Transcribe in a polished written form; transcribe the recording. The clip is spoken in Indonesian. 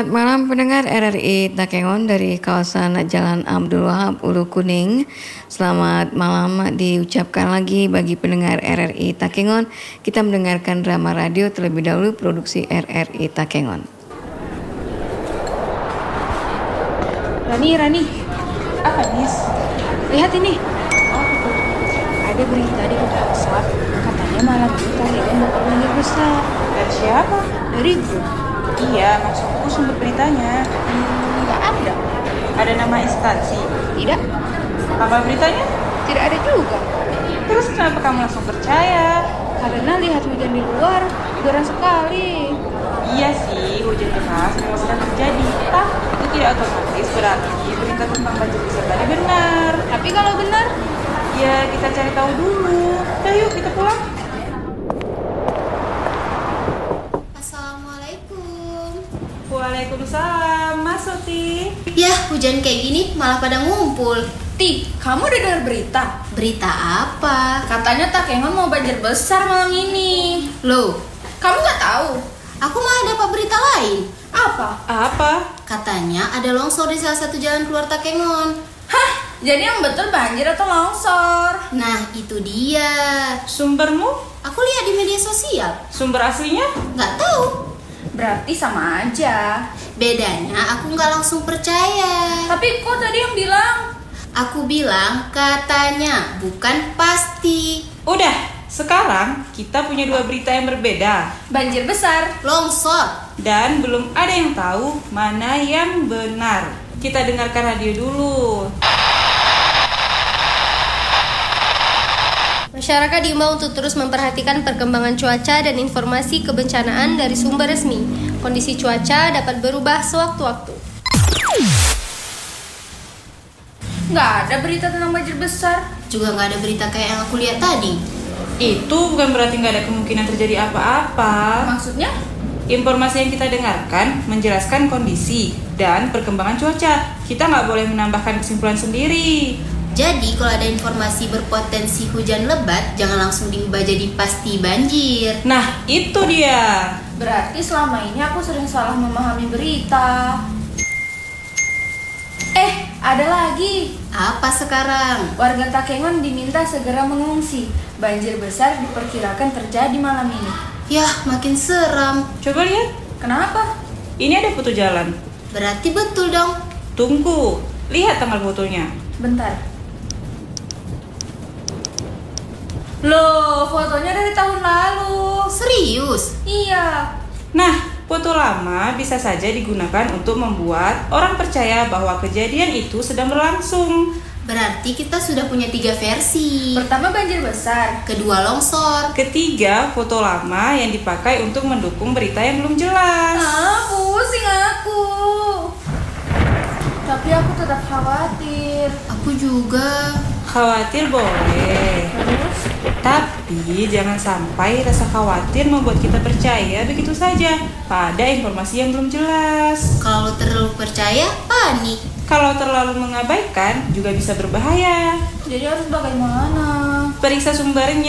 Selamat malam pendengar RRI Takengon dari kawasan Jalan Abdul Wahab Ulu Kuning. Selamat malam diucapkan lagi bagi pendengar RRI Takengon. Kita mendengarkan drama radio terlebih dahulu produksi RRI Takengon. Rani, apa Nis? Lihat ini. Ada berita di WhatsApp, katanya malam ini Takengon bakal banjir besar. Dari siapa? Dari grup. Iya, maksudku sumber beritanya. Nggak ada. Ada nama instansi? Tidak. Apa beritanya? Tidak ada juga. Terus kenapa kamu langsung percaya? Karena lihat hujan di luar, deras sekali. Iya sih, hujan deras memang sedang terjadi. Tapi itu tidak otomatis berarti berita tentang banjir besar tadi benar. Tapi kalau benar, ya kita cari tahu dulu. Udah yuk kita pulang. Waalaikumsalam, Mas Soti. Yah, hujan kayak gini malah pada ngumpul. Ti, kamu udah dengar berita? Berita apa? Katanya Takengon mau banjir besar malam ini. Loh, Kamu nggak tahu? aku malah dapat berita lain. Apa? Katanya ada longsor di salah satu jalan keluar Takengon. Hah? Jadi yang betul banjir atau longsor? Nah, itu dia. Sumbermu? Aku lihat di media sosial. Sumber aslinya? Nggak tahu. Berarti sama aja. Bedanya aku nggak langsung percaya. Tapi kok tadi yang bilang? Aku bilang katanya, bukan pasti. Udah, sekarang kita punya dua berita yang berbeda Banjir besar. Longsor. dan belum ada yang tahu mana yang benar. Kita dengarkan radio dulu. Masyarakat diimbau untuk terus memperhatikan perkembangan cuaca dan informasi kebencanaan dari sumber resmi. Kondisi cuaca dapat berubah sewaktu-waktu. Nggak ada berita tentang banjir besar. Juga nggak ada berita kayak yang aku lihat tadi. Itu bukan berarti nggak ada kemungkinan terjadi apa-apa. Maksudnya? Informasi yang kita dengarkan menjelaskan kondisi dan perkembangan cuaca. Kita nggak boleh menambahkan kesimpulan sendiri. Jadi kalau ada informasi berpotensi hujan lebat, jangan langsung diubah jadi pasti banjir. Nah, itu dia. Berarti selama ini aku sering salah memahami berita. Ada lagi. Apa sekarang? Warga Takengon diminta segera mengungsi. Banjir besar diperkirakan terjadi malam ini. Yah, makin seram. Coba lihat. Kenapa? Ini ada foto jalan. Berarti betul dong. Tunggu. Lihat tanggal fotonya. Bentar. Loh, fotonya dari tahun lalu. Serius? Iya. Nah, foto lama bisa saja digunakan untuk membuat orang percaya bahwa kejadian itu sedang berlangsung. Berarti kita sudah punya 3 versi. Pertama banjir besar. Kedua longsor. Ketiga, foto lama yang dipakai untuk mendukung berita yang belum jelas. Pusing aku. Tapi aku tetap khawatir. Aku juga. Khawatir boleh, Terus? tapi jangan sampai rasa khawatir membuat kita percaya begitu saja pada informasi yang belum jelas. Kalau terlalu percaya, panik. Kalau terlalu mengabaikan juga bisa berbahaya. Jadi harus bagaimana? Periksa sumbernya.